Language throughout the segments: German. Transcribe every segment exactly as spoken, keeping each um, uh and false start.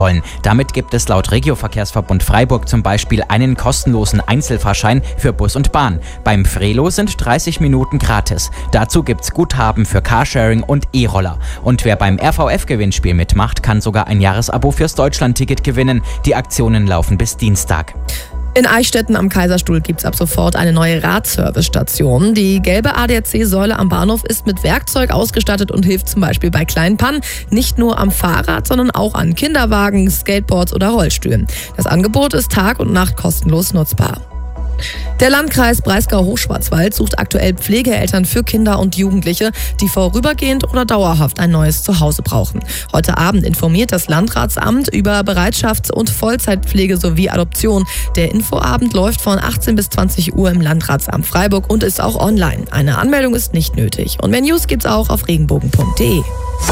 wollen. Damit gibt es laut Regio-Verkehrsverbund Freiburg zum Beispiel einen kostenlosen Einzelfahrschein für Bus und Bahn. Beim Frelo sind dreißig Minuten gratis. Dazu gibt's Guthaben für Carsharing und E-Roller. Und wer beim R V F-Gewinnspiel mitmacht, kann sogar ein Jahresabo fürs Deutschland-Ticket gewinnen. Die Aktionen laufen bis Dienstag. In Eichstätten am Kaiserstuhl gibt's ab sofort eine neue Radservice-Station. Die gelbe A D A C-Säule am Bahnhof ist mit Werkzeug ausgestattet und hilft zum Beispiel bei kleinen Pannen nicht nur am Fahrrad, sondern auch an Kinderwagen, Skateboards oder Rollstühlen. Das Angebot ist Tag und Nacht kostenlos nutzbar. Der Landkreis Breisgau-Hochschwarzwald sucht aktuell Pflegeeltern für Kinder und Jugendliche, die vorübergehend oder dauerhaft ein neues Zuhause brauchen. Heute Abend informiert das Landratsamt über Bereitschafts- und Vollzeitpflege sowie Adoption. Der Infoabend läuft von achtzehn bis zwanzig Uhr im Landratsamt Freiburg und ist auch online. Eine Anmeldung ist nicht nötig. Und mehr News gibt's auch auf regenbogen punkt de.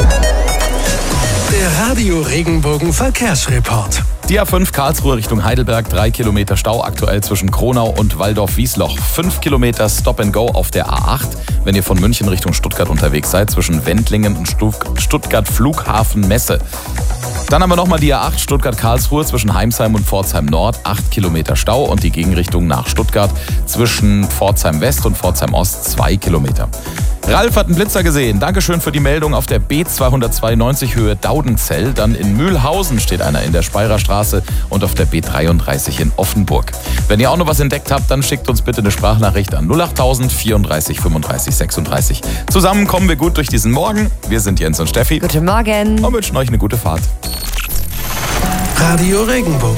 Der Radio Regenbogen Verkehrsreport. Die A fünf Karlsruhe Richtung Heidelberg, drei Kilometer Stau aktuell zwischen Kronau und Walldorf-Wiesloch. fünf Kilometer Stop and Go auf der A acht, wenn ihr von München Richtung Stuttgart unterwegs seid, zwischen Wendlingen und Stuttgart Flughafen Messe. Dann haben wir nochmal die A acht Stuttgart-Karlsruhe zwischen Heimsheim und Pforzheim Nord, acht Kilometer Stau und die Gegenrichtung nach Stuttgart zwischen Pforzheim West und Pforzheim Ost, zwei Kilometer. Ralf hat einen Blitzer gesehen. Dankeschön für die Meldung auf der B zweihundertzweiundneunzig Höhe Daudenzell. Dann in Mühlhausen steht einer in der Speyerer Straße und auf der B dreiunddreißig in Offenburg. Wenn ihr auch noch was entdeckt habt, dann schickt uns bitte eine Sprachnachricht an null achttausend vierunddreißig fünfunddreißig sechsunddreißig. Zusammen kommen wir gut durch diesen Morgen. Wir sind Jens und Steffi. Guten Morgen. Und wünschen euch eine gute Fahrt. Radio Regenbogen.